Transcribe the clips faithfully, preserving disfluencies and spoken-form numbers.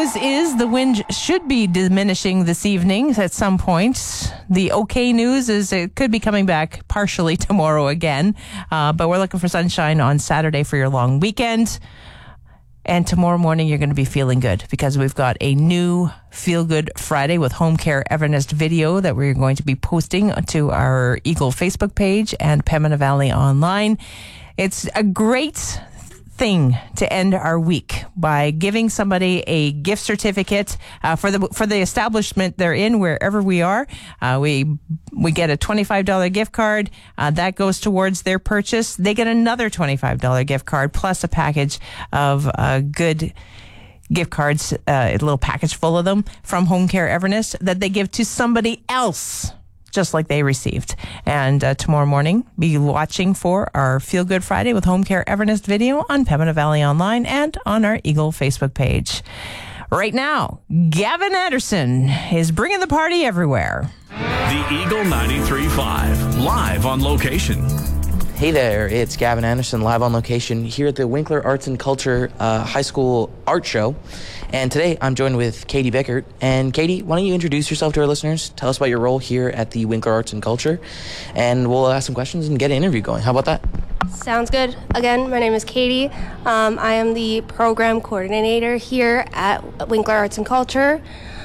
news is the wind should be diminishing this evening at some point. The okay news is it could be coming back partially tomorrow again. Uh, but we're looking for sunshine on Saturday for your long weekend. And tomorrow morning, you're going to be feeling good because we've got a new Feel Good Friday with Home Care Evernest video that we're going to be posting to our Eagle Facebook page and Pembina Valley Online. It's a great thing to end our week by giving somebody a gift certificate uh, for the for the establishment they're in, wherever we are. Uh, we we get a twenty-five dollars gift card uh, that goes towards their purchase. They get another twenty-five dollars gift card plus a package of uh, good gift cards, uh, a little package full of them from Home Care Evernest that they give to somebody else, just like they received. And uh, tomorrow morning, be watching for our Feel Good Friday with Home Care Evernest video on Pembina Valley Online and on our Eagle Facebook page. Right now, Gavin Anderson is bringing the party everywhere. The Eagle ninety-three point five, live on location. Hey there, it's Gavin Anderson, live on location here at the Winkler Arts and Culture uh, High School Art Show. And today I'm joined with Katie Bickert. And Katie, why don't you introduce yourself to our listeners? Tell us about your role here at the Winkler Arts and Culture. And we'll ask some questions and get an interview going. How about that? Sounds good. Again, my name is Katie. Um, I am the program coordinator here at Winkler Arts and Culture.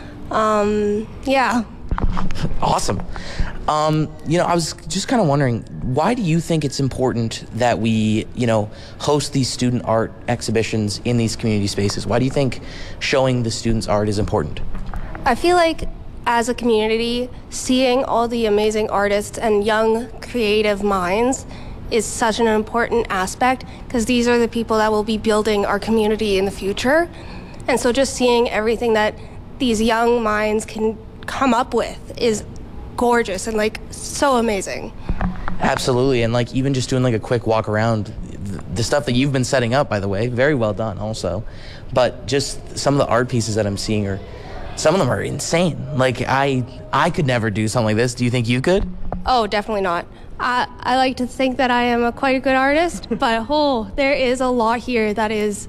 Um, yeah. Awesome. Um, you know, I was just kind of wondering, why do you think it's important that we, you know, host these student art exhibitions in these community spaces? Why do you think showing the students' art is important? I feel like as a community, seeing all the amazing artists and young creative minds is such an important aspect because these are the people that will be building our community in the future. And so just seeing everything that these young minds can come up with is gorgeous and like so amazing. Absolutely. And like even just doing like a quick walk around, the stuff that you've been setting up, by the way, very well done also, but just some of the art pieces that I'm seeing are, some of them are insane. Like I I could never do something like this. Do you think you could? Oh, definitely not. I, I like to think that I am a quite a good artist, but oh, there is a lot here that is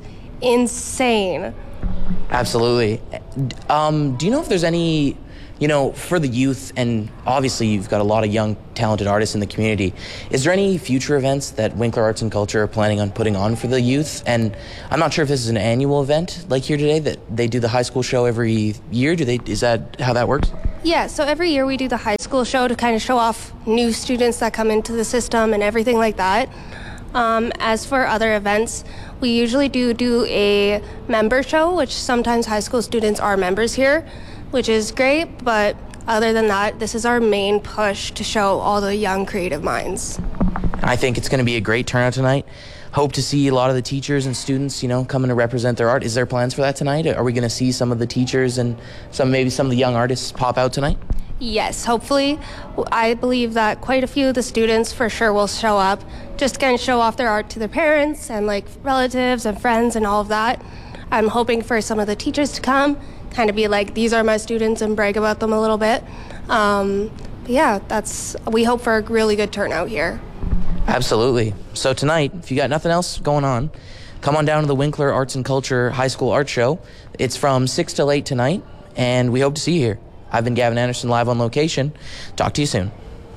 insane. Absolutely. Um, do you know if there's any, you know, for the youth, and obviously you've got a lot of young, talented artists in the community, is there any future events that Winkler Arts and Culture are planning on putting on for the youth? And I'm not sure if this is an annual event like here today, that they do the high school show every year. Do they? Is that how that works? Yeah, so every year we do the high school show to kind of show off new students that come into the system and everything like that. Um, as for other events, we usually do do a member show, which sometimes high school students are members here, which is great, but other than that, this is our main push to show all the young creative minds. I think it's going to be a great turnout tonight. Hope to see a lot of the teachers and students, you know, coming to represent their art. Is there plans for that tonight? Are we going to see some of the teachers and some maybe some of the young artists pop out tonight? Yes, hopefully. I believe that quite a few of the students for sure will show up, just kind of show off their art to their parents and like relatives and friends and all of that. I'm hoping for some of the teachers to come, kind of be like, these are my students, and brag about them a little bit. Um, but yeah, that's, we hope for a really good turnout here. Absolutely. So tonight, if you got nothing else going on, come on down to the Winkler Arts and Culture High School Art Show. It's from six till eight tonight, and we hope to see you here. I've been Gavin Anderson, live on location. Talk to you soon.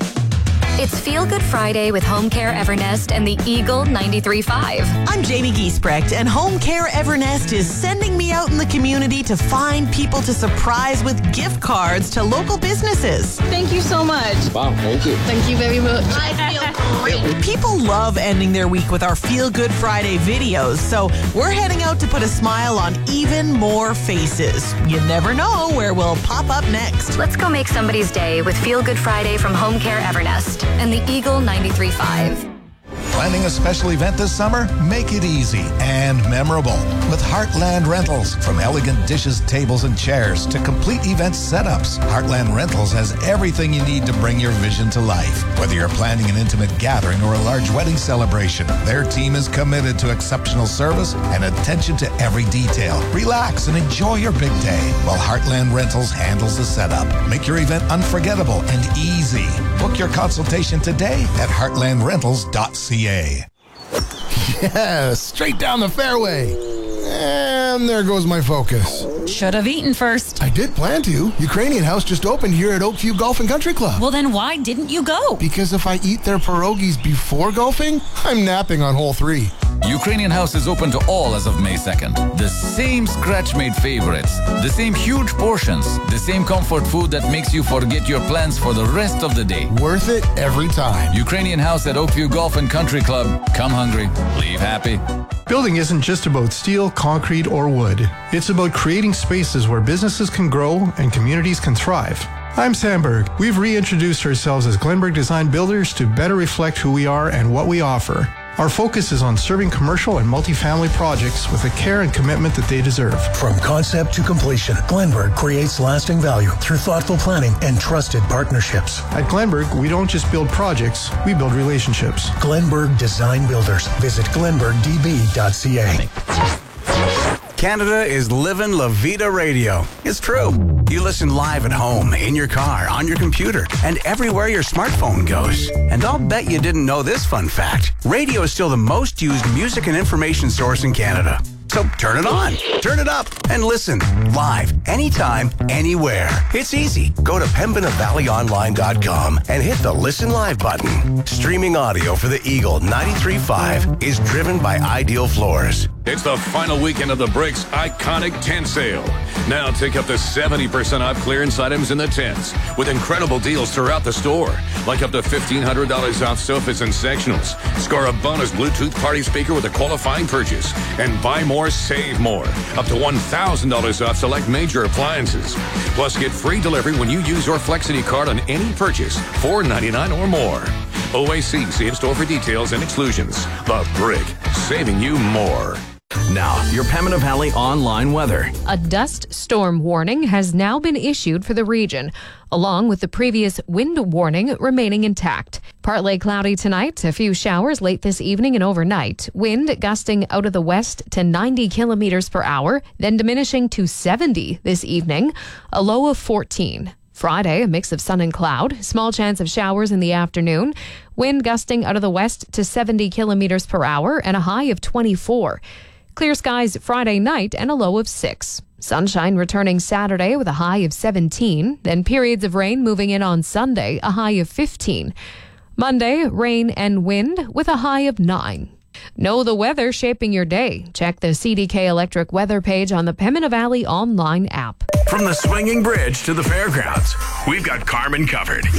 It's Feel Good Friday with Home Care Evernest and the Eagle ninety-three point five. I'm Jamie Giesbrecht, and Home Care Evernest is sending me out in the community to find people to surprise with gift cards to local businesses. Thank you so much. Wow, thank you. Thank you very much. I feel great. People love ending their week with our Feel Good Friday videos, so we're heading out to put a smile on even more faces. You never know where we'll pop up next. Let's go make somebody's day with Feel Good Friday from Home Care Evernest and the Eagle ninety-three point five. Planning a special event this summer? Make it easy and memorable with Heartland Rentals. From elegant dishes, tables, and chairs to complete event setups, Heartland Rentals has everything you need to bring your vision to life. Whether you're planning an intimate gathering or a large wedding celebration, their team is committed to exceptional service and attention to every detail. Relax and enjoy your big day while Heartland Rentals handles the setup. Make your event unforgettable and easy. Book your consultation today at heartland rentals dot c a. Yeah, straight down the fairway. And there goes my focus. Should have eaten first. I did plan to. Ukrainian House just opened here at Oakview Golf and Country Club. Well, then why didn't you go? Because if I eat their pierogies before golfing, I'm napping on hole three. Ukrainian House is open to all as of May second. The same scratch-made favorites, the same huge portions, the same comfort food that makes you forget your plans for the rest of the day. Worth it every time. Ukrainian House at Oakview Golf and Country Club. Come hungry, leave happy. Building isn't just about steel, concrete, or wood. It's about creating spaces where businesses can grow and communities can thrive. I'm Sam Berg. We've reintroduced ourselves as Glenberg Design Builders to better reflect who we are and what we offer. Our focus is on serving commercial and multifamily projects with the care and commitment that they deserve. From concept to completion, Glenberg creates lasting value through thoughtful planning and trusted partnerships. At Glenberg, we don't just build projects, we build relationships. Glenberg Design Builders. Visit glenberg d b dot c a. Canada is living La Vida Radio. It's true. You listen live at home, in your car, on your computer, and everywhere your smartphone goes. And I'll bet you didn't know this fun fact. Radio is still the most used music and information source in Canada. So turn it on, turn it up, and listen live, anytime, anywhere. It's easy. Go to pembina valley online dot com and hit the Listen Live button. Streaming audio for the Eagle ninety-three point five is driven by Ideal Floors. It's the final weekend of the Bricks Iconic Tent Sale. Now take up to seventy percent off clearance items in the tents with incredible deals throughout the store, like up to fifteen hundred dollars off sofas and sectionals. Score a bonus Bluetooth party speaker with a qualifying purchase. And buy more, save more. Up to one thousand dollars off select major appliances. Plus, get free delivery when you use your Flexity card on any purchase, four ninety-nine or more. O A C, see in store for details and exclusions. The Brick, saving you more. Now, your Pembina Valley online weather. A dust storm warning has now been issued for the region, along with the previous wind warning remaining intact. Partly cloudy tonight, a few showers late this evening and overnight. Wind gusting out of the west to ninety kilometers per hour, then diminishing to seventy this evening, a low of fourteen. Friday, a mix of sun and cloud, small chance of showers in the afternoon, wind gusting out of the west to seventy kilometers per hour and a high of twenty-four. Clear skies Friday night and a low of six. Sunshine returning Saturday with a high of seventeen. Then periods of rain moving in on Sunday, a high of fifteen. Monday, rain and wind with a high of nine. Know the weather shaping your day. Check the C D K Electric weather page on the Pembina Valley online app. From the swinging bridge to the fairgrounds, we've got Carmen covered.